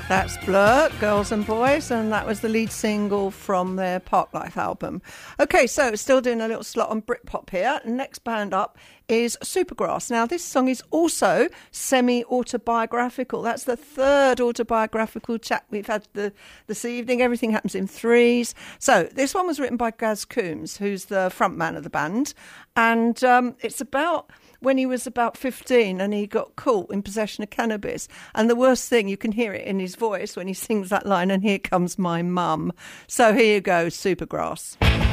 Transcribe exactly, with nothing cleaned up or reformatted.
That's Blur, Girls and Boys, and that was the lead single from their Parklife album. Okay, so still doing a little slot on Britpop here. Next band up is Supergrass. Now, this song is also semi-autobiographical. That's the third autobiographical chat we've had the, this evening. Everything happens in threes. So this one was written by Gaz Coombs, who's the front man of the band, and um, it's about when he was about fifteen and he got caught in possession of cannabis. And the worst thing, you can hear it in his voice when he sings that line, and here comes my mum. So here you go, Supergrass.